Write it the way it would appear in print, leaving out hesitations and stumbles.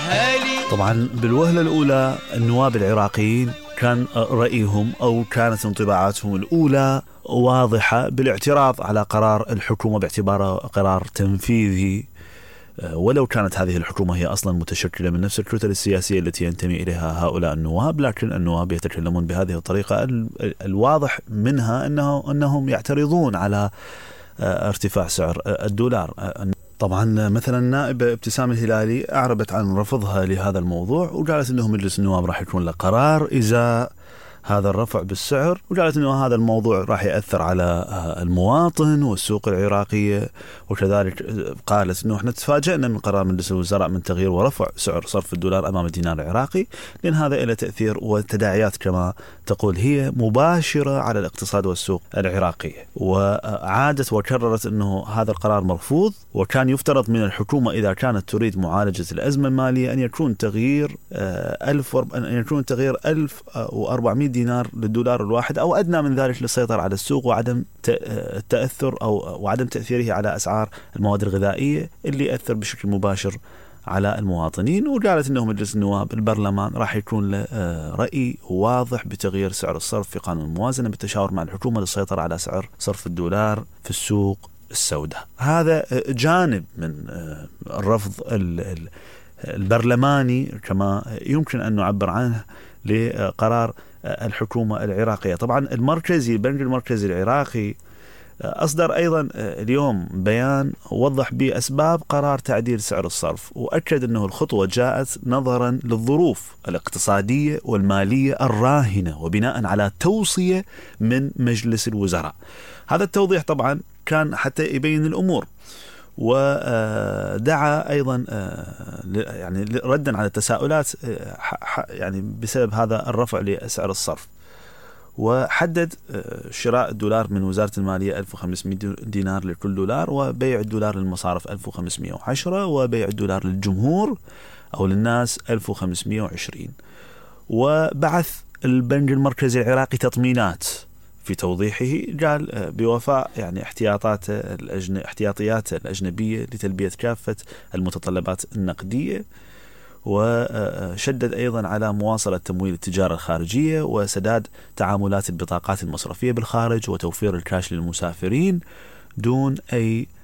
طبعا بالوهلة الأولى النواب العراقيين كان رأيهم أو كانت انطباعاتهم الأولى واضحة بالاعتراض على قرار الحكومة باعتباره قرار تنفيذي، ولو كانت هذه الحكومة هي أصلا متشكلة من نفس الكتل السياسية التي ينتمي إليها هؤلاء النواب، لكن النواب يتكلمون بهذه الطريقة الواضح منها أنهم يعترضون على ارتفاع سعر الدولار. طبعا مثلا النائبة ابتسام الهلالي أعربت عن رفضها لهذا الموضوع، وقالت أنه مجلس النواب راح يكون له قرار إذا هذا الرفع بالسعر، وقالت أنه هذا الموضوع راح يأثر على المواطن والسوق العراقية، وكذلك قالت أنه احنا تفاجئنا من قرار مجلس الوزراء من تغيير ورفع سعر صرف الدولار أمام الدينار العراقي، لأن هذا له تأثير وتداعيات كما تقول هي مباشرة على الاقتصاد والسوق العراقية. وعادت وكررت أنه هذا القرار مرفوض، وكان يفترض من الحكومة إذا كانت تريد معالجة الأزمة المالية أن يكون تغيير 1400 دينار للدولار الواحد أو أدنى من ذلك للسيطرة على السوق وعدم التأثر وعدم تأثيره على أسعار المواد الغذائية اللي يأثر بشكل مباشر على المواطنين. وقالت أنه مجلس النواب البرلمان راح يكون له رأي واضح بتغيير سعر الصرف في قانون الموازنة بالتشاور مع الحكومة للسيطرة على سعر صرف الدولار في السوق السوداء. هذا جانب من الرفض البرلماني كما يمكن أن نعبر عنه لقرار الحكومة العراقية. طبعا البنك المركزي العراقي أصدر أيضا اليوم بيان وضح بأسباب قرار تعديل سعر الصرف، وأكد أنه الخطوة جاءت نظرا للظروف الاقتصادية والمالية الراهنة وبناء على توصية من مجلس الوزراء. هذا التوضيح طبعا كان حتى يبين الأمور، ودعا أيضا يعني ردا على التساؤلات يعني بسبب هذا الرفع لسعر الصرف، وحدد شراء الدولار من وزارة المالية 1500 دينار لكل دولار، وبيع الدولار للمصارف 1510، وبيع الدولار للجمهور أو للناس 1520. وبعث البنك المركزي العراقي تطمينات في توضيحه، قال بوفاء يعني احتياطيات الأجنبية لتلبية كافة المتطلبات النقدية، وشدد أيضا على مواصلة تمويل التجارة الخارجية وسداد تعاملات البطاقات المصرفية بالخارج وتوفير الكاش للمسافرين دون أي